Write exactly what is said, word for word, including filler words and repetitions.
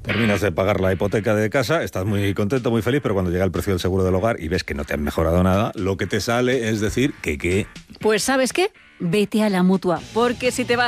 Terminas de pagar la hipoteca de casa, estás muy contento, muy feliz, pero cuando llega el precio del seguro del hogar y ves que no te han mejorado nada, lo que te sale es decir que qué. Pues ¿sabes qué? Vete a la Mutua, porque si te vas